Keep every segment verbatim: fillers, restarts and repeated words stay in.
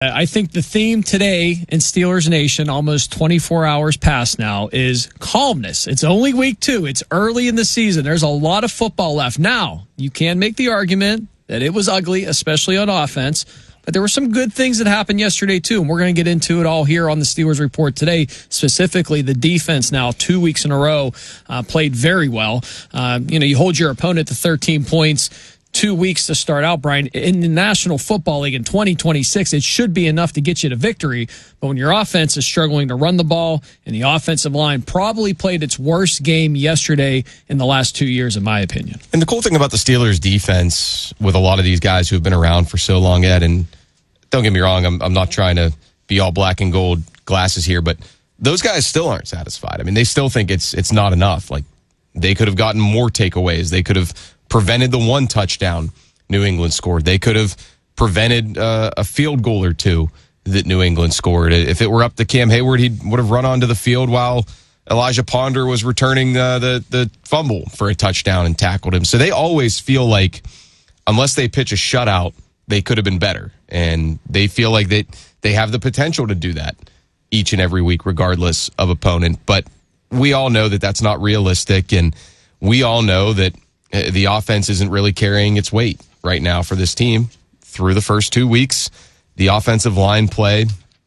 I think the theme today in Steelers Nation, almost twenty-four hours past now, is calmness. It's only week two. It's early in the season. There's a lot of football left. Now, you can make the argument that it was ugly, especially on offense, but there were some good things that happened yesterday, too, and we're going to get into it all here on the Steelers Report today. Specifically, the defense now two weeks in a row uh, played very well. Uh, you know, you hold your opponent to thirteen points. Two weeks to start out, Brian. In the National Football League in twenty twenty-six, it should be enough to get you to victory. But when your offense is struggling to run the ball and the offensive line probably played its worst game yesterday in the last two years, in my opinion. And the cool thing about the Steelers defense with a lot of these guys who have been around for so long, Ed, and don't get me wrong, I'm, I'm not trying to be all black and gold glasses here, but those guys still aren't satisfied. I mean, they still think it's it's not enough. Like, they could have gotten more takeaways. They could have prevented the one touchdown New England scored. They could have prevented uh, a field goal or two that New England scored. If it were up to Cam Hayward, he would have run onto the field while Elijah Ponder was returning uh, the, the fumble for a touchdown and tackled him. So they always feel like, unless they pitch a shutout, they could have been better. And they feel like they, they have the potential to do that each and every week, regardless of opponent. But we all know that that's not realistic, and we all know that the offense isn't really carrying its weight right now for this team. Through the first two weeks, the offensive line play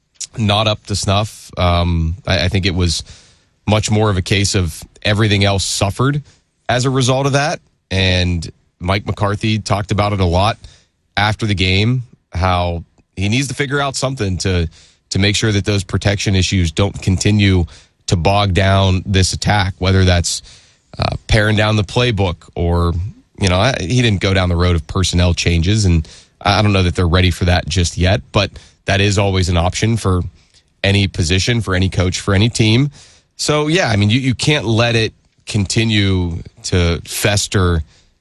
not up to snuff. Um, I, I think it was much more of a case of everything else suffered as a result of that. And Mike McCarthy talked about it a lot after the game, how he needs to figure out something to to make sure that those protection issues don't continue to bog down this attack, whether that's Uh, paring down the playbook, or, you know, he didn't go down the road of personnel changes, and I don't know that they're ready for that just yet, but that is always an option for any position, for any coach, for any team. So, yeah, I mean, you, you can't let it continue to fester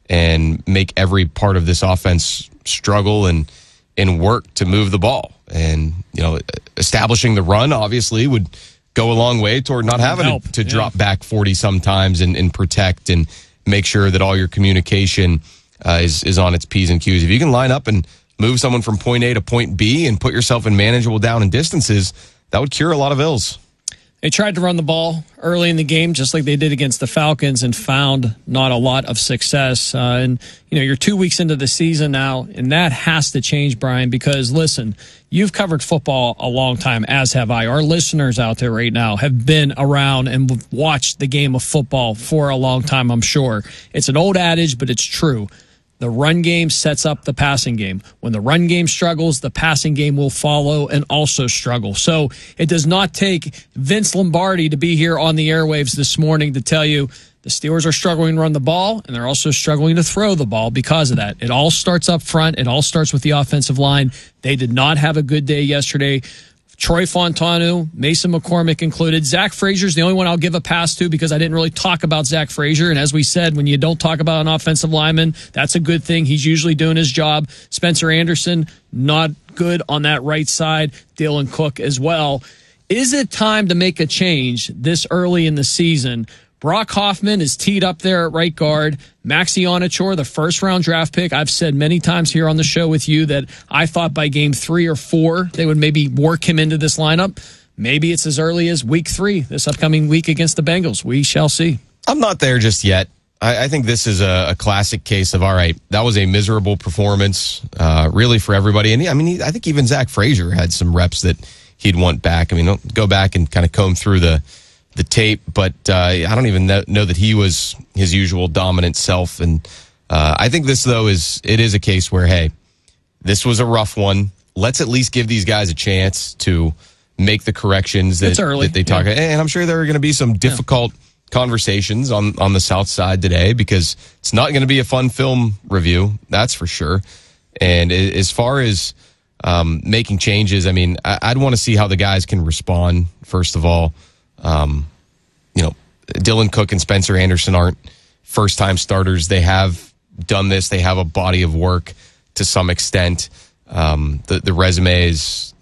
and make every part of this offense struggle and, and work to move the ball. And, you know, establishing the run, obviously, would go a long way toward not having Help. to, to yeah. drop back forty sometimes and, and protect and make sure that all your communication uh, is, is on its P's and Q's. If you can line up and move someone from point A to point B and put yourself in manageable down and distances, that would cure a lot of ills. They tried to run the ball early in the game, just like they did against the Falcons, and found not a lot of success. Uh, and, you know, you're two weeks into the season now, and that has to change, Brian, because, listen, you've covered football a long time, as have I. Our listeners out there right now have been around and watched the game of football for a long time, I'm sure. It's an old adage, but it's true. The run game sets up the passing game. When the run game struggles, the passing game will follow and also struggle. So it does not take Vince Lombardi to be here on the airwaves this morning to tell you the Steelers are struggling to run the ball, and they're also struggling to throw the ball because of that. It all starts up front. It all starts with the offensive line. They did not have a good day yesterday. Troy Fontanu, Mason McCormick included. Zach Frazier's the only one I'll give a pass to because I didn't really talk about Zach Frazier. And as we said, when you don't talk about an offensive lineman, that's a good thing. He's usually doing his job. Spencer Anderson, not good on that right side. Dylan Cook as well. Is it time to make a change this early in the season? Brock Hoffman is teed up there at right guard. Maxi Onachor, the first-round draft pick. I've said many times here on the show with you that I thought by game three or four they would maybe work him into this lineup. Maybe it's as early as week three, this upcoming week against the Bengals. We shall see. I'm not there just yet. I, I think this is a, a classic case of, all right, that was a miserable performance, uh, really, for everybody. And, I mean, he, I think even Zach Frazier had some reps that he'd want back. I mean, don't go back and kind of comb through the the tape, but uh, I don't even know, know that he was his usual dominant self. And uh, I think this, though, is it is a case where, hey, this was a rough one. Let's at least give these guys a chance to make the corrections that, that they talk yeah. about. And I'm sure there are going to be some difficult yeah. conversations on, on the South Side today, because it's not going to be a fun film review, that's for sure. And as far as um, making changes, I mean, I, I'd want to see how the guys can respond, first of all. Um, you know, Dylan Cook and Spencer Anderson aren't first-time starters. They have done this. They have a body of work to some extent. Um, the, the resume is,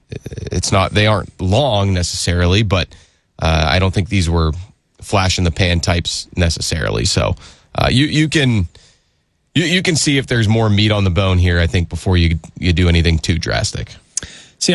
it's not, they aren't long necessarily, but uh, I don't think these were flash-in-the-pan types necessarily. So uh, you you can you, you can see if there's more meat on the bone here, I think, before you you do anything too drastic.